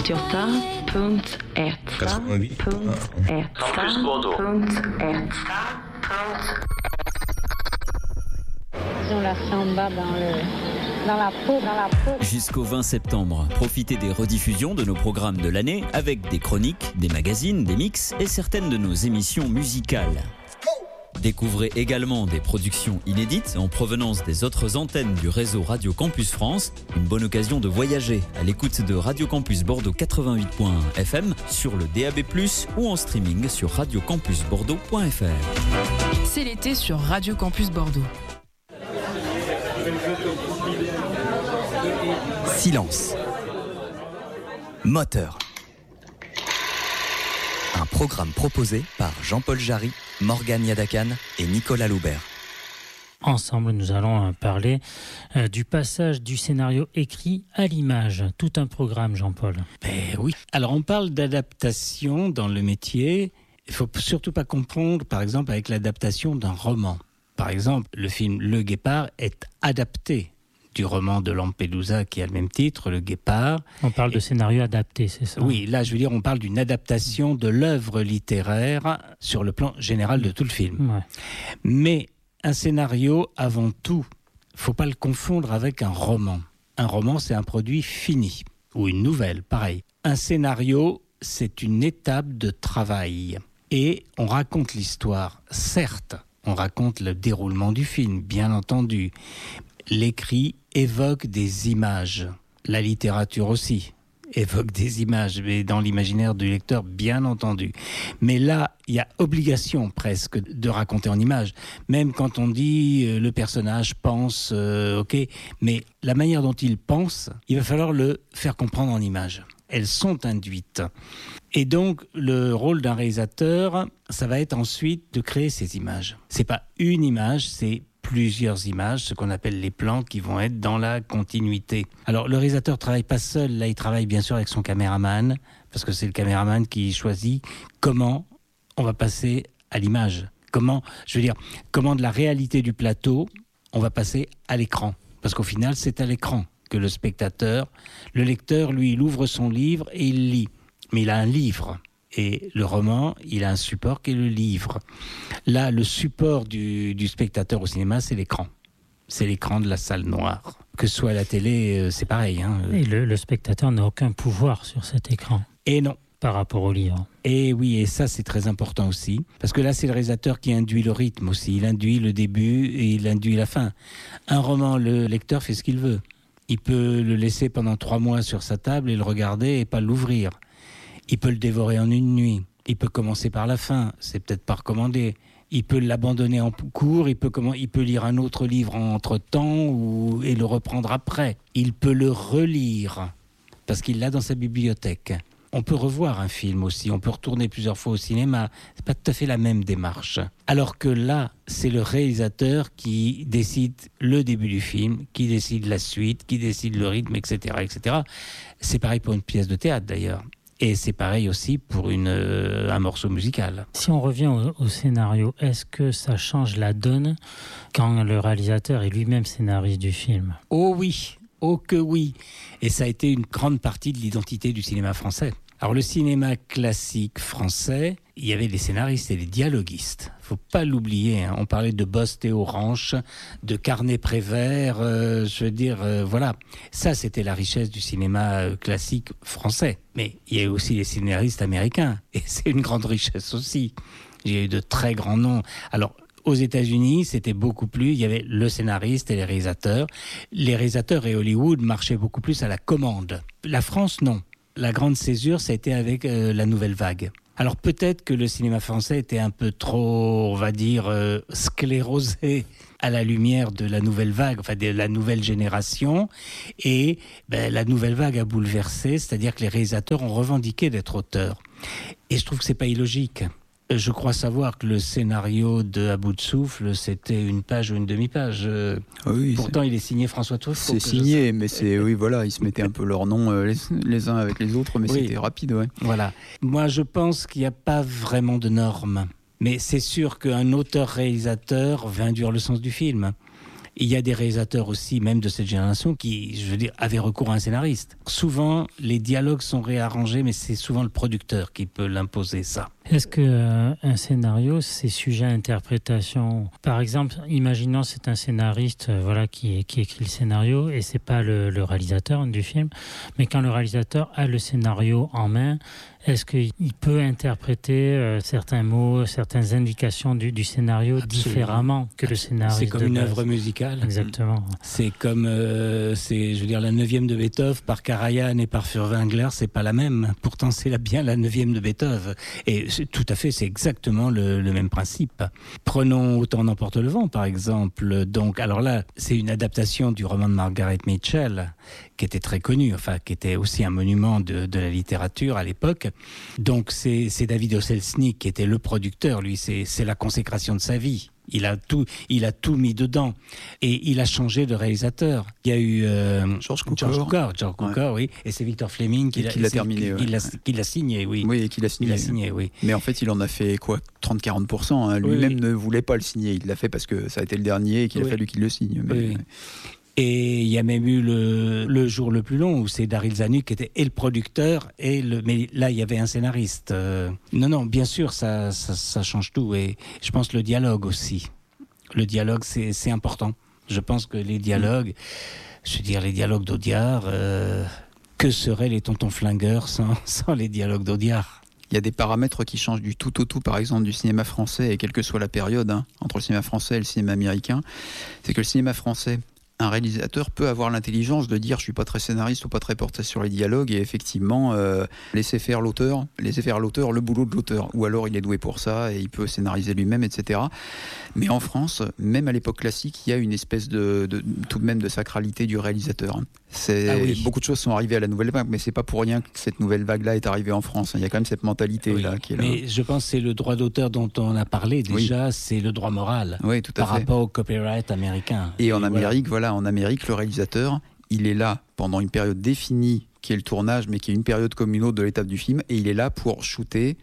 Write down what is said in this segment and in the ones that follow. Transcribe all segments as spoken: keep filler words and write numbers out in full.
åttioåtta punkt ett punkt ett Campus Bordeaux. punkt ett. Ils ont la samba dans le dans la peau, dans la peau. Jusqu'au vingt septembre, profitez des rediffusions de nos programmes de l'année avec des chroniques, des magazines, des mix et certaines de nos émissions musicales. Découvrez également des productions inédites en provenance des autres antennes du réseau Radio Campus France. Une bonne occasion de voyager à l'écoute de Radio Campus Bordeaux quatre-vingt-huit point un F M sur le D A B plus, ou en streaming sur radio campus bordeaux point f r. C'est l'été sur Radio Campus Bordeaux. Silence. Moteur. Un programme proposé par Jean-Paul Jarry, Morgane Yadakan et Nicolas Loubert. Ensemble, nous allons parler euh, du passage du scénario écrit à l'image. Tout un programme, Jean-Paul. Ben oui. Alors, on parle d'adaptation dans le métier. Il ne faut surtout pas confondre, par exemple, avec l'adaptation d'un roman. Par exemple, le film Le Guépard est adapté du roman de Lampedusa qui a le même titre, Le Guépard. On parle et... de scénario adapté, c'est ça? Oui, là, je veux dire, on parle d'une adaptation de l'œuvre littéraire sur le plan général de tout le film. Ouais. Mais un scénario, avant tout, il ne faut pas le confondre avec un roman. Un roman, c'est un produit fini, ou une nouvelle, pareil. Un scénario, c'est une étape de travail. Et on raconte l'histoire, certes, on raconte le déroulement du film, bien entendu. L'écrit évoque des images. La littérature aussi évoque des images, mais dans l'imaginaire du lecteur, bien entendu. Mais là, il y a obligation presque de raconter en images. Même quand on dit euh, le personnage pense, euh, ok, mais la manière dont il pense, il va falloir le faire comprendre en images. Elles sont induites. Et donc, le rôle d'un réalisateur, ça va être ensuite de créer ces images. C'est pas une image, c'est plusieurs images, ce qu'on appelle les plans, qui vont être dans la continuité. Alors, le réalisateur travaille pas seul, là, il travaille bien sûr avec son caméraman, parce que c'est le caméraman qui choisit comment on va passer à l'image. Comment, je veux dire, comment de la réalité du plateau, on va passer à l'écran. Parce qu'au final, c'est à l'écran que le spectateur, le lecteur, lui, il ouvre son livre et il lit. Mais il a un livre. Et le roman, il a un support qui est le livre. Là, le support du, du spectateur au cinéma, c'est l'écran. C'est l'écran de la salle noire. Que ce soit à la télé, c'est pareil. Hein. Et le, le spectateur n'a aucun pouvoir sur cet écran. Et non. Par rapport au livre. Et oui, et ça, c'est très important aussi. Parce que là, c'est le réalisateur qui induit le rythme aussi. Il induit le début et il induit la fin. Un roman, le lecteur fait ce qu'il veut. Il peut le laisser pendant trois mois sur sa table et le regarder et pas l'ouvrir. Il peut le dévorer en une nuit. Il peut commencer par la fin. C'est peut-être pas recommandé. Il peut l'abandonner en cours. Il peut, comment, il peut lire un autre livre entre-temps ou, et le reprendre après. Il peut le relire parce qu'il l'a dans sa bibliothèque. On peut revoir un film aussi. On peut retourner plusieurs fois au cinéma. C'est pas tout à fait la même démarche. Alors que là, c'est le réalisateur qui décide le début du film, qui décide la suite, qui décide le rythme, et cetera, et cetera. C'est pareil pour une pièce de théâtre d'ailleurs. Et c'est pareil aussi pour une, euh, un morceau musical. Si on revient au, au scénario, est-ce que ça change la donne quand le réalisateur est lui-même scénariste du film ? Oh oui, oh que oui. Et ça a été une grande partie de l'identité du cinéma français. Alors le cinéma classique français, il y avait les scénaristes et les dialoguistes. Faut pas l'oublier, hein. On parlait de Boss Théo Ranche, de Carnet Prévert, euh, je veux dire, euh, voilà. Ça, c'était la richesse du cinéma euh, classique français. Mais il y a aussi les scénaristes américains, et c'est une grande richesse aussi. Il y a eu de très grands noms. Alors, aux États-Unis, c'était beaucoup plus, il y avait le scénariste et les réalisateurs. Les réalisateurs et Hollywood marchaient beaucoup plus à la commande. La France, non. La grande césure, ça a été avec euh, la Nouvelle Vague. Alors peut-être que le cinéma français était un peu trop, on va dire, euh, sclérosé à la lumière de la Nouvelle Vague, enfin de la nouvelle génération. Et ben, la Nouvelle Vague a bouleversé, c'est-à-dire que les réalisateurs ont revendiqué d'être auteurs. Et je trouve que c'est pas illogique. Je crois savoir que le scénario de À bout de souffle, c'était une page ou une demi-page. Oui, Pourtant, c'est... il est signé François Truffaut. C'est signé, mais c'est oui, voilà, ils se mettaient un peu leurs noms euh, les, les uns avec les autres, mais oui. C'était rapide, ouais. Voilà. Moi, je pense qu'il n'y a pas vraiment de normes, mais c'est sûr qu'un auteur-réalisateur va induire le sens du film. Il y a des réalisateurs aussi, même de cette génération, qui, je veux dire, avaient recours à un scénariste. Souvent, les dialogues sont réarrangés, mais c'est souvent le producteur qui peut l'imposer, ça. Est-ce qu'un euh, scénario, c'est sujet à interprétation ? Par exemple, imaginons c'est un scénariste euh, voilà, qui, qui écrit le scénario et c'est pas le, le réalisateur du film, mais quand le réalisateur a le scénario en main, est-ce qu'il peut interpréter euh, certains mots, certaines indications du, du scénario Absolument. différemment que le scénario ? C'est comme une œuvre musicale. Exactement. C'est comme, euh, c'est, je veux dire, la neuvième de Beethoven par Karajan et par Furtwängler, c'est pas la même. Pourtant, c'est la, bien la neuvième de Beethoven. Et c'est, tout à fait, c'est exactement le, le même principe. Prenons Autant n'emporte le vent, par exemple. Donc, alors là, c'est une adaptation du roman de Margaret Mitchell, qui était très connu, enfin, qui était aussi un monument de, de la littérature à l'époque. Donc c'est, c'est David O. Selznick qui était le producteur, lui, c'est, c'est la consécration de sa vie. Il a tout, il a tout mis dedans et il a changé de réalisateur. Il y a eu euh, George Cukor, George Cukor, George Cukor ouais. oui, et c'est Victor Fleming qui, l'a, qui l'a terminé, qui, ouais. l'a, qui l'a signé, oui. Oui, et qui l'a signé. Il l'a signé, oui. Mais en fait, il en a fait quoi, trente à quarante pour cent. Hein. Lui-même oui, oui. ne voulait pas le signer. Il l'a fait parce que ça a été le dernier et qu'il oui. a fallu qu'il le signe. Mais... Oui. Et il y a même eu le, le jour le plus long où c'est Daryl Zanuck qui était et le producteur et le, mais là il y avait un scénariste. Euh, non non, bien sûr ça, ça ça change tout et je pense le dialogue aussi. Le dialogue c'est c'est important. Je pense que les dialogues, mmh. je veux dire les dialogues d'Audiard, euh, que seraient les Tontons Flingueurs sans sans les dialogues d'Audiard? Il y a des paramètres qui changent du tout au tout, par exemple du cinéma français et quelle que soit la période hein, entre le cinéma français et le cinéma américain, c'est que le cinéma français, un réalisateur peut avoir l'intelligence de dire je suis pas très scénariste ou pas très porté sur les dialogues et effectivement euh, laisser faire l'auteur, laisser faire l'auteur le boulot de l'auteur, ou alors il est doué pour ça et il peut scénariser lui-même, et cetera. Mais en France, même à l'époque classique, il y a une espèce de, de tout de même de sacralité du réalisateur. C'est, ah oui. Beaucoup de choses sont arrivées à la nouvelle vague, mais c'est pas pour rien que cette nouvelle vague-là est arrivée en France. Il y a quand même cette mentalité-là oui, qui est là. Mais je pense que c'est le droit d'auteur dont on a parlé déjà, oui. c'est le droit moral oui, tout à par fait. rapport au copyright américain. Et, et en Amérique, voilà. voilà, en Amérique, le réalisateur, il est là pendant une période définie qui est le tournage, mais qui est une période comme une autre de l'étape du film, et il est là pour shooter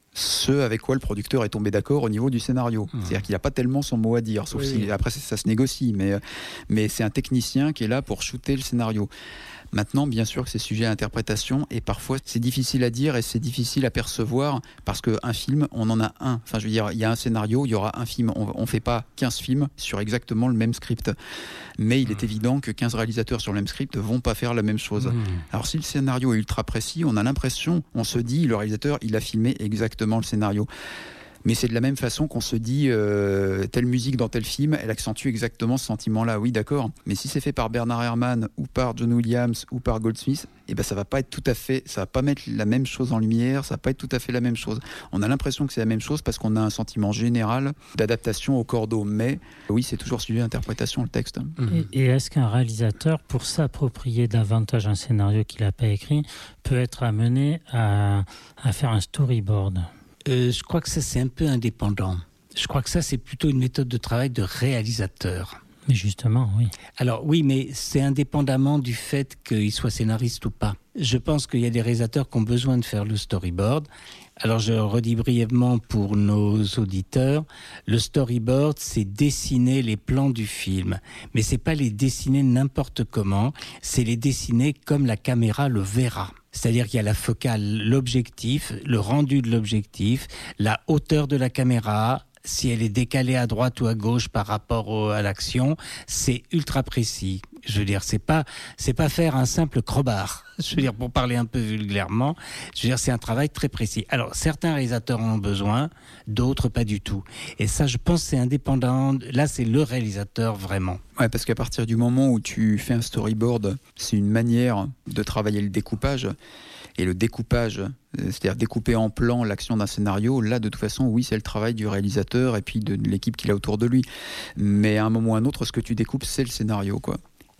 ce avec quoi le producteur est tombé d'accord au niveau du scénario. Mmh. C'est-à-dire qu'il n'a pas tellement son mot à dire, sauf oui. si après ça se négocie, mais, mais c'est un technicien qui est là pour shooter le scénario. Maintenant, bien sûr que c'est sujet à interprétation et parfois c'est difficile à dire et c'est difficile à percevoir parce qu'un film, on en a un. Enfin, je veux dire, il y a un scénario, il y aura un film. On ne fait pas quinze films sur exactement le même script. Mais il est mmh. évident que quinze réalisateurs sur le même script ne vont pas faire la même chose. Mmh. Alors, si le scénario est ultra précis, on a l'impression, on se dit, le réalisateur, il a filmé exactement le scénario. Mais c'est de la même façon qu'on se dit euh, telle musique dans tel film, elle accentue exactement ce sentiment-là. Oui, d'accord. Mais si c'est fait par Bernard Herrmann ou par John Williams ou par Goldsmith, eh ben ça va pas être tout à fait, ça va pas mettre la même chose en lumière, ça va pas être tout à fait la même chose. On a l'impression que c'est la même chose parce qu'on a un sentiment général d'adaptation au cordeau. Mais oui, c'est toujours sujet à interprétation le texte. Et, et est-ce qu'un réalisateur, pour s'approprier davantage un scénario qu'il n'a pas écrit, peut être amené à, à faire un storyboard ? Euh, je crois que ça, c'est un peu indépendant. Je crois que ça, c'est plutôt une méthode de travail de réalisateur. Mais justement, oui. Alors oui, mais c'est indépendamment du fait qu'il soit scénariste ou pas. Je pense qu'il y a des réalisateurs qui ont besoin de faire le storyboard. Alors je redis brièvement pour nos auditeurs, le storyboard, c'est dessiner les plans du film. Mais c'est pas les dessiner n'importe comment, c'est les dessiner comme la caméra le verra. C'est-à-dire qu'il y a la focale, l'objectif, le rendu de l'objectif, la hauteur de la caméra, si elle est décalée à droite ou à gauche par rapport au, à l'action, c'est ultra précis. Je veux dire, c'est pas, c'est pas faire un simple crowbar. Je veux dire, pour parler un peu vulgairement, je veux dire, c'est un travail très précis. Alors, certains réalisateurs en ont besoin, d'autres pas du tout. Et ça, je pense, c'est indépendant. Là, c'est le réalisateur vraiment. Ouais, parce qu'à partir du moment où tu fais un storyboard, c'est une manière de travailler le découpage. Et le découpage, c'est-à-dire découper en plan l'action d'un scénario, là, de toute façon, oui, c'est le travail du réalisateur et puis de l'équipe qu'il a autour de lui. Mais à un moment ou à un autre, ce que tu découpes, c'est le scénario, quoi.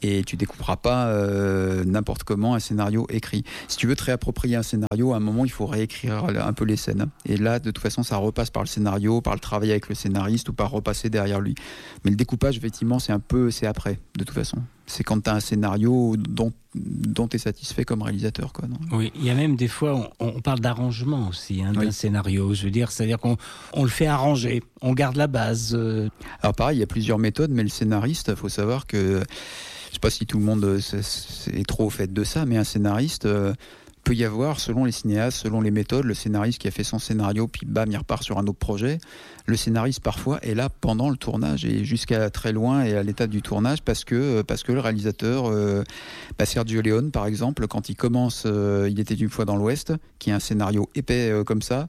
Et tu découperas pas euh, n'importe comment un scénario écrit. Si tu veux te réapproprier un scénario, à un moment, il faut réécrire un peu les scènes. Et là, de toute façon, ça repasse par le scénario, par le travail avec le scénariste ou par repasser derrière lui. Mais le découpage, effectivement, c'est un peu, c'est après, de toute façon. C'est quand tu as un scénario dont, dont tu es satisfait comme réalisateur, quoi, non ? Oui, il y a même des fois, on, on parle d'arrangement aussi, hein, oui. d'un scénario. Je veux dire, c'est-à-dire qu'on on le fait arranger, on garde la base. Euh... Alors pareil, il y a plusieurs méthodes, mais le scénariste, il faut savoir que, je sais pas si tout le monde est trop au fait de ça, mais un scénariste... Euh, peut y avoir, selon les cinéastes, selon les méthodes, le scénariste qui a fait son scénario, puis bam, il repart sur un autre projet. Le scénariste, parfois, est là pendant le tournage et jusqu'à très loin et à l'étape du tournage parce que, parce que le réalisateur, euh, bah Sergio Leone, par exemple, quand il commence euh, Il était une fois dans l'Ouest, qui est un scénario épais euh, comme ça,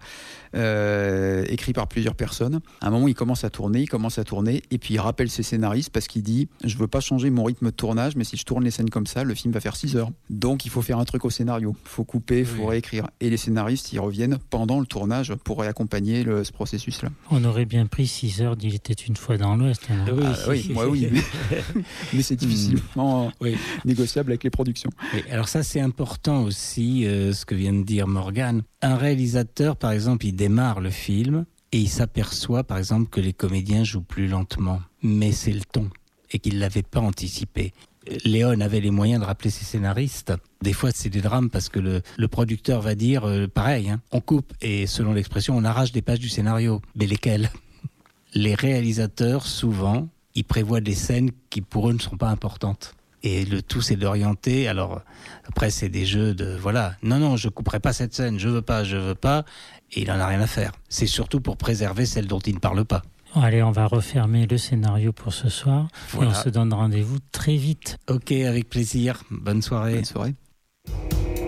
euh, écrit par plusieurs personnes, à un moment, il commence à tourner, il commence à tourner et puis il rappelle ses scénaristes parce qu'il dit « Je veux pas changer mon rythme de tournage, mais si je tourne les scènes comme ça, le film va faire six heures. Donc, il faut faire un truc au scénario. Il faut couper, il faut oui. réécrire. » Et les scénaristes, ils reviennent pendant le tournage pour réaccompagner le, ce processus-là. On aurait bien pris six heures d'Il était une fois dans l'Ouest. Hein. Oui, ah, oui, moi oui. Mais, mais c'est difficilement oui. négociable avec les productions. Oui, alors ça, c'est important aussi, euh, ce que vient de dire Morgane. Un réalisateur, par exemple, il démarre le film et il s'aperçoit, par exemple, que les comédiens jouent plus lentement. Mais c'est le ton et qu'il ne l'avait pas anticipé. Léon avait les moyens de rappeler ses scénaristes. Des fois, c'est des drames parce que le, le producteur va dire euh, pareil, hein, on coupe et selon l'expression, on arrache des pages du scénario. Mais lesquelles ? Les réalisateurs, souvent, ils prévoient des scènes qui pour eux ne sont pas importantes. Et le tout, c'est d'orienter. Alors, après, c'est des jeux de voilà. Non, non, je couperai pas cette scène. Je veux pas, je veux pas. Et il en a rien à faire. C'est surtout pour préserver celle dont il ne parle pas. Allez, on va refermer le scénario pour ce soir. Voilà. Et on se donne rendez-vous très vite. Ok, avec plaisir. Bonne soirée. Bonne soirée.